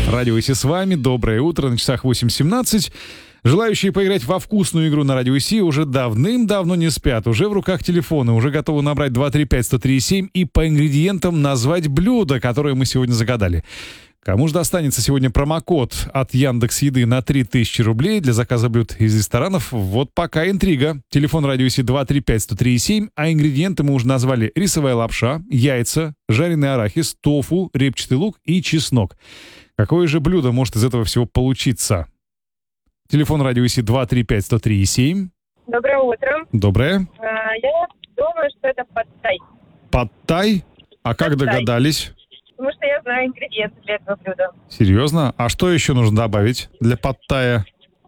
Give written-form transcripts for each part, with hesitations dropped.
Радио Иси с вами. Доброе утро. На часах 8:17. Желающие поиграть во вкусную игру на Радио Иси уже давным-давно не спят. Уже в руках телефона. Уже готовы набрать 235-103-7 и по ингредиентам назвать блюдо, которое мы сегодня загадали. Кому же достанется сегодня промокод от Яндекс.Еды на 3000 рублей для заказа блюд из ресторанов? Вот пока интрига. Телефон Радио Иси 235-103-7, а ингредиенты мы уже назвали: рисовая лапша, яйца, жареный арахис, тофу, репчатый лук и чеснок. Какое же блюдо может из этого всего получиться? Телефон Радио Иси 235-103-7. Доброе утро. Доброе. Я думаю, что это пад-тай. Пад-тай? А как Пад-тай. догадались? Потому что я знаю ингредиенты для этого блюда. Серьезно? А что еще нужно добавить для пад-тая?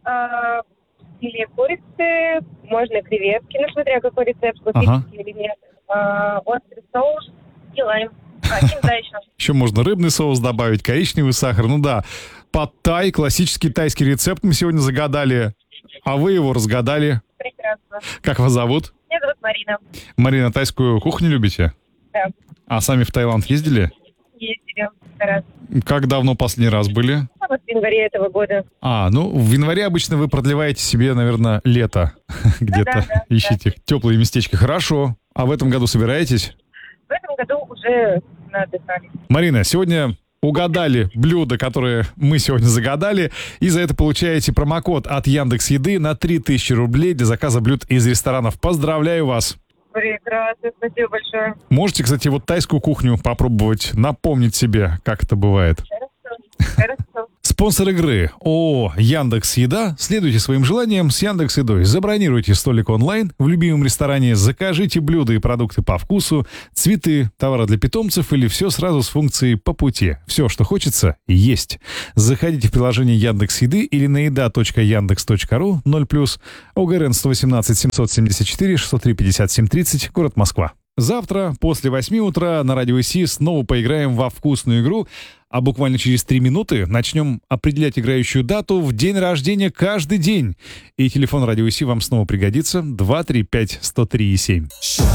Филе курицы, можно креветки, ну смотря какой рецепт, купить или нет. Острый соус и лайм. Кем еще? Еще можно рыбный соус добавить, коричневый сахар. Ну да, пад-тай, классический тайский рецепт мы сегодня загадали. А вы его разгадали. Прекрасно. Как вас зовут? Меня зовут Марина. Марина, тайскую кухню любите? Да. А сами в Таиланд ездили? Ездили раз. Как давно последний раз были? Вот в январе этого года. В январе обычно вы продлеваете себе, наверное, лето. Где-то ищите теплые местечки. Хорошо. А в этом году собираетесь? В этом году уже отдыхали. Марина, сегодня угадали блюдо, которое мы сегодня загадали, и за это получаете промокод от Яндекс.Еды на 3000 рублей для заказа блюд из ресторанов. Поздравляю вас! Прекрасно, спасибо большое. Можете, кстати, тайскую кухню попробовать, напомнить себе, как это бывает. Хорошо. Спонсор игры ООО «Яндекс.Еда». Следуйте своим желаниям с Яндекс.Едой. Забронируйте столик онлайн в любимом ресторане, закажите блюда и продукты по вкусу, цветы, товары для питомцев или все сразу с функцией «по пути». Все, что хочется, есть. Заходите в приложение Яндекс.Еды или на еда.яндекс.ру 0+, ОГРН 118 774 603 57 30, город Москва. Завтра после 8 утра на Радио Иси снова поиграем во вкусную игру, а буквально через 3 минуты начнем определять играющую дату в день рождения каждый день. И телефон Радио Иси вам снова пригодится: 235-103-7.